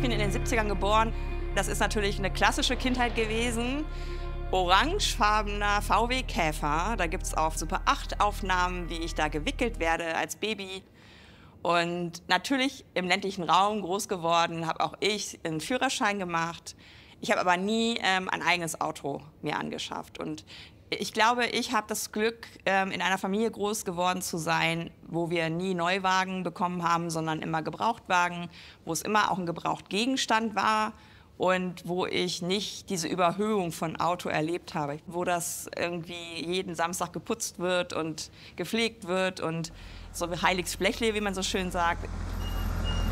bin in den 70ern geboren. Das ist natürlich eine klassische Kindheit gewesen. Orangefarbener VW Käfer. Da gibt es auf Super 8 Aufnahmen, wie ich da gewickelt werde als Baby. Und natürlich im ländlichen Raum groß geworden, habe auch ich einen Führerschein gemacht. Ich habe aber nie ein eigenes Auto mir angeschafft. Und ich glaube, ich habe das Glück, in einer Familie groß geworden zu sein, wo wir nie Neuwagen bekommen haben, sondern immer Gebrauchtwagen, wo es immer auch ein Gebrauchtgegenstand war und wo ich nicht diese Überhöhung von Auto erlebt habe, wo das irgendwie jeden Samstag geputzt wird und gepflegt wird und so heiliges Blechle, wie man so schön sagt.